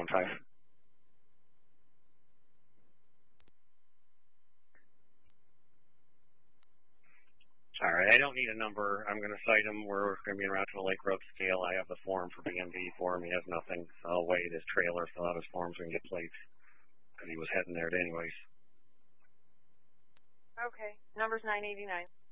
one time. All right, I don't need a number. I'm going to cite him. We're going to be around to the Lake Road scale. I have the form for BMV for him. He has nothing. So I'll wait his trailer, fill out his forms, and get plates. Because he was heading there anyways. Okay. Number's 989.